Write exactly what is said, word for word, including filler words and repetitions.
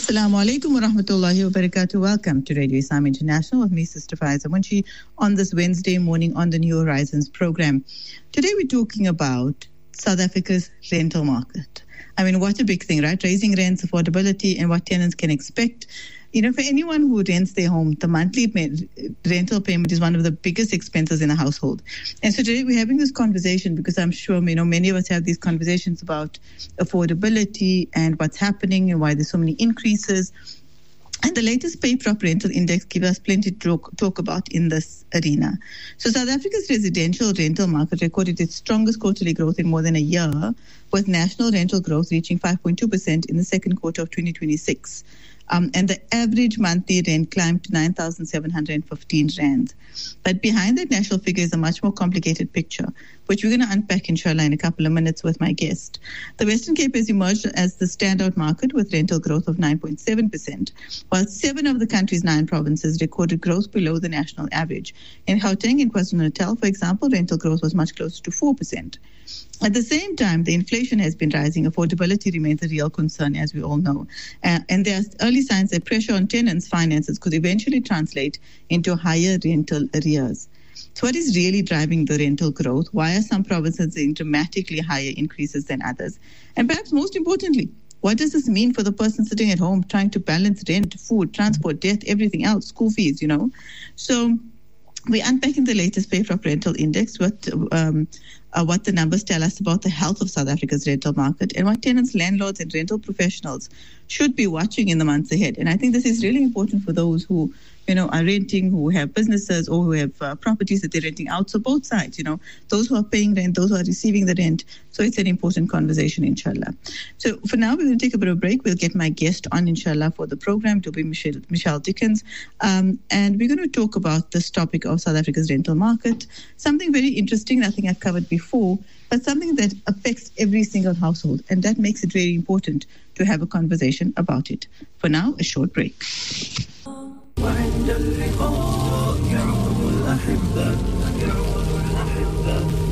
Assalamu alaikum wa rahmatullahi wa barakatuh. Welcome to Radio Islam International with me, Sister Faiza Munshi, on this Wednesday morning on the New Horizons program. Today we're talking about South Africa's rental market. I mean, what a big thing, right? Raising rents, affordability, and what tenants can expect. You know, for anyone who rents their home, the monthly pay- rental payment is one of the biggest expenses in a household. And so today we're having this conversation because I'm sure, you know, many of us have these conversations about affordability and what's happening and why there's so many increases. And the latest pay prop rental index gives us plenty to talk, talk about in this arena. So South Africa's residential rental market recorded its strongest quarterly growth in more than a year, with national rental growth reaching five point two percent in the second quarter of twenty twenty-six. Um, and the average monthly rent climbed to nine thousand seven hundred fifteen rand. But behind that national figure is a much more complicated picture, which we're going to unpack, inshallah, in a couple of minutes with my guest. The Western Cape has emerged as the standout market with rental growth of nine point seven percent, while seven of the country's nine provinces recorded growth below the national average. In Gauteng and KwaZulu-Natal, for example, rental growth was much closer to four percent. At the same time, the inflation has been rising. Affordability remains a real concern, as we all know. Uh, and there are early signs that pressure on tenants' finances could eventually translate into higher rental arrears. So what is really driving the rental growth? Why are some provinces seeing dramatically higher increases than others? And perhaps most importantly, what does this mean for the person sitting at home trying to balance rent, food, transport, debt, everything else, school fees, you know? So we're unpacking the latest pay prop rental index, what um, uh, what the numbers tell us about the health of South Africa's rental market, and what tenants, landlords, and rental professionals should be watching in the months ahead. And I think this is really important for those who, you know, are renting, who have businesses or who have uh, properties that they're renting out. So both sides, you know, those who are paying rent, those who are receiving the rent. So it's an important conversation, inshallah. So for now, we're going to take a bit of a break. We'll get my guest on, inshallah, for the program. It will be Michelle, Michelle Dickens. Um, and we're going to talk about this topic of South Africa's rental market, something very interesting, nothing I've covered before, but something that affects every single household. And that makes it very important to have a conversation about it. For now, a short break. وعند اللقاء يعود الأحبة يعود الأحبة